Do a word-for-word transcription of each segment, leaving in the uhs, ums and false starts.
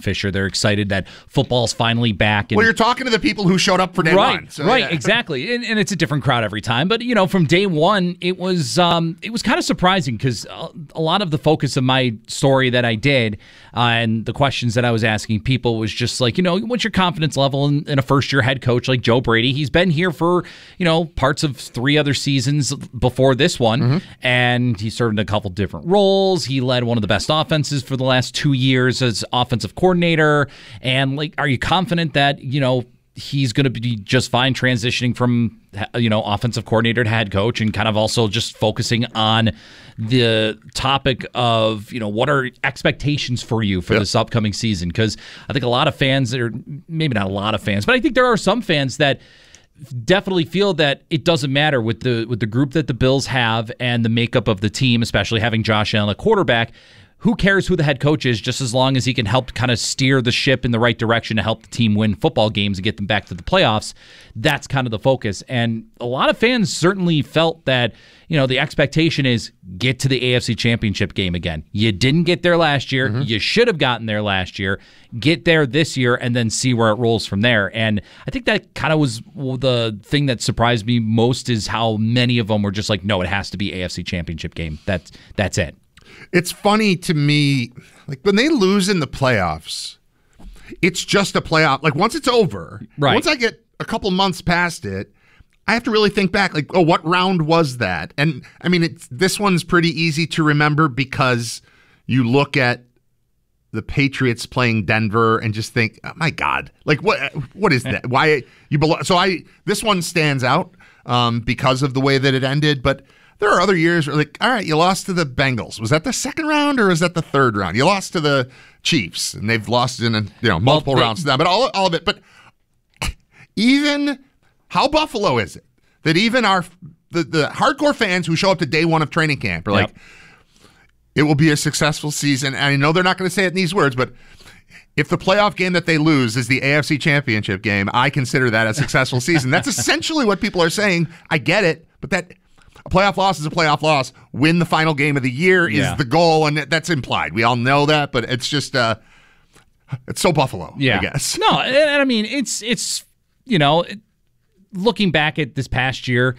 Fisher. They're excited that football's finally back. And, well, you're talking to the people who showed up for day right, one. So, right, yeah. exactly. And, and it's a different crowd every time. But, you know, from day one, it was um, it was kind of surprising because a, a lot of the focus of my story that I did uh, and the questions that I was asking people was just like, you know, what's your confidence level in, in a first-year head coach like Joe Brady? He's been here for, you know, parts of three other seasons before this one, mm-hmm. and he served in a couple different roles. He led one of the best offenses for the last two years as offensive coordinator. And, like, are you confident that, you know, he's going to be just fine transitioning from, you know, offensive coordinator to head coach and kind of also just focusing on the topic of, you know, what are expectations for you for yep. this upcoming season? Because I think a lot of fans, or maybe not a lot of fans, but I think there are some fans that definitely feel that it doesn't matter with the with the group that the Bills have and the makeup of the team, especially having Josh Allen a quarterback. Who cares who the head coach is, just as long as he can help kind of steer the ship in the right direction to help the team win football games and get them back to the playoffs. That's kind of the focus. And a lot of fans certainly felt that, you know, the expectation is get to the A F C Championship game again. You didn't get there last year. Mm-hmm. You should have gotten there last year. Get there this year and then see where it rolls from there. And I think that kind of was the thing that surprised me most is how many of them were just like, no, it has to be A F C Championship game. That's, that's it. It's funny to me, like when they lose in the playoffs, it's just a playoff. Like once it's over, right. once I get a couple months past it, I have to really think back, like, oh, what round was that? And I mean, it's, this one's pretty easy to remember because you look at the Patriots playing Denver and just think, oh, my God, like what? What is that? Why you belong? So I this one stands out um, because of the way that it ended, but. There are other years where, like, all right, you lost to the Bengals. Was that the second round or was that the third round? You lost to the Chiefs, and they've lost in a, you know multiple well, they, rounds now. But all all of it. But even how Buffalo is it that even our the, the hardcore fans who show up to day one of training camp are yep. like, it will be a successful season. And I know they're not going to say it in these words, but if the playoff game that they lose is the A F C Championship game, I consider that a successful season. That's essentially what people are saying. I get it, but that. A playoff loss is a playoff loss. Win the final game of the year is yeah. the goal, and that's implied. We all know that, but it's just uh, it's so Buffalo, yeah. I guess. No, and I mean, it's, it's you know, looking back at this past year,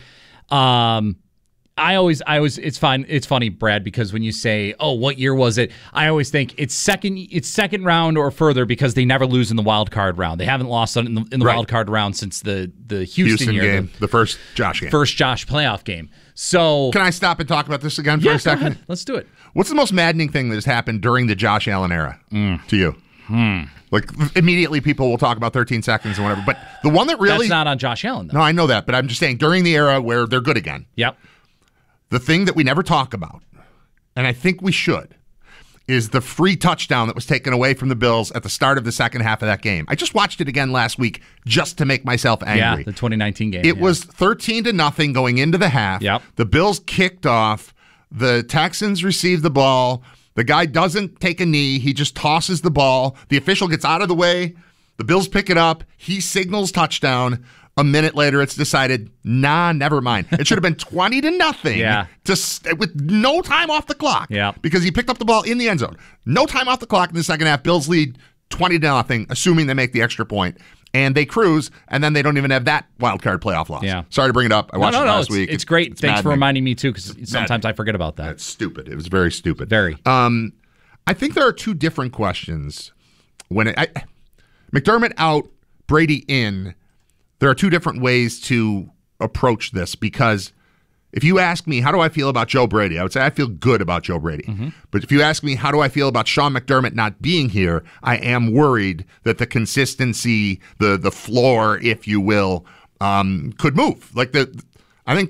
um, I always, I always, it's fine. It's funny, Brad, because when you say, "Oh, what year was it?" I always think it's second, it's second round or further because they never lose in the wild card round. They haven't lost in the, in the right. wild card round since the the Houston, Houston year, game, the, the first Josh game, first Josh playoff game. So, can I stop and talk about this again for yeah, a second? Go ahead. Let's do it. What's the most maddening thing that has happened during the Josh Allen era mm. to you? Hmm. Like immediately, people will talk about thirteen seconds and whatever. But the one that really that's not on Josh Allen, though. No, I know that, but I'm just saying during the era where they're good again. Yep. The thing that we never talk about, and I think we should, is the free touchdown that was taken away from the Bills at the start of the second half of that game. I just watched it again last week just to make myself angry. Yeah, the twenty nineteen game. It yeah. was thirteen to nothing going into the half. Yep. The Bills kicked off. The Texans received the ball. The guy doesn't take a knee. He just tosses the ball. The official gets out of the way. The Bills pick it up. He signals touchdown. A minute later, it's decided, nah, never mind. It should have been twenty to nothing yeah. to st- with no time off the clock yeah. because he picked up the ball in the end zone. No time off the clock in the second half. Bills lead twenty to nothing, assuming they make the extra point. And they cruise, and then they don't even have that wild card playoff loss. Yeah. Sorry to bring it up. I watched no, no, it last no, it's, week. It's great. It's Thanks maddening. for reminding me, too, because sometimes maddening. I forget about that. It's stupid. It was very stupid. Very. Um, I think there are two different questions. When it, I, McDermott out, Brady in, there are two different ways to approach this because if you ask me, how do I feel about Joe Brady? I would say I feel good about Joe Brady. Mm-hmm. But if you ask me, how do I feel about Sean McDermott not being here? I am worried that the consistency, the the floor, if you will, um, could move. Like the, I think,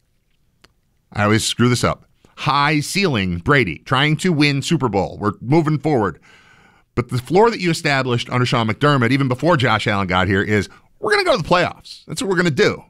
I always screw this up. High ceiling Brady, trying to win Super Bowl. We're moving forward. But the floor that you established under Sean McDermott, even before Josh Allen got here, is we're going to go to the playoffs. That's what we're going to do.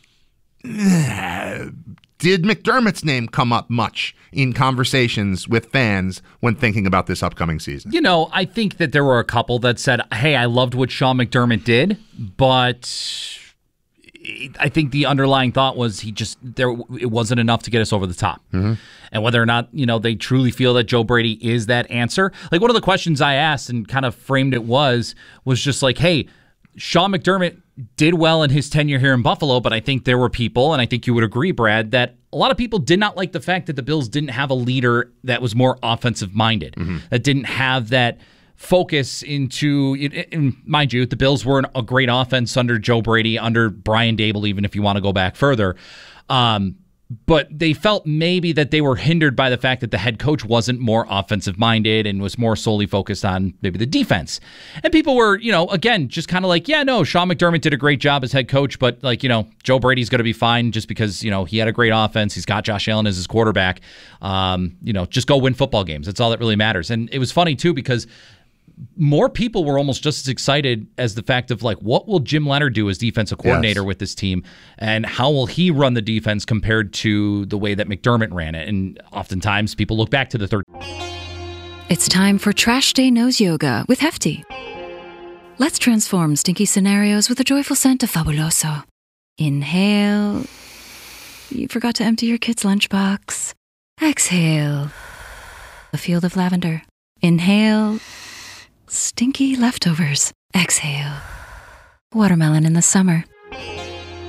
Did McDermott's name come up much in conversations with fans when thinking about this upcoming season? You know, I think that there were a couple that said, hey, I loved what Sean McDermott did, but I think the underlying thought was he just there it wasn't enough to get us over the top. Mm-hmm. And whether or not, you know, they truly feel that Joe Brady is that answer. Like one of the questions I asked and kind of framed it was was just like, hey, Sean McDermott did well in his tenure here in Buffalo, but I think there were people, and I think you would agree, Brad, that a lot of people did not like the fact that the Bills didn't have a leader that was more offensive-minded, mm-hmm. that didn't have that focus into, and mind you, the Bills were a great offense under Joe Brady, under Brian Daboll, even if you want to go back further. Um, but they felt maybe that they were hindered by the fact that the head coach wasn't more offensive-minded and was more solely focused on maybe the defense. And people were, you know, again, just kind of like, yeah, no, Sean McDermott did a great job as head coach, but like, you know, Joe Brady's going to be fine just because, you know, he had a great offense. He's got Josh Allen as his quarterback. Um, you know, just go win football games. That's all that really matters. And it was funny, too, because more people were almost just as excited as the fact of like, what will Jim Leonhard do as defensive coordinator yes. with this team, and how will he run the defense compared to the way that McDermott ran it? And oftentimes people look back to the third. It's time for Trash Day Nose Yoga with Hefty. Let's transform stinky scenarios with a joyful scent of Fabuloso. Inhale. You forgot to empty your kid's lunchbox. Exhale. A field of lavender. Inhale. Stinky leftovers. Exhale. Watermelon in the summer.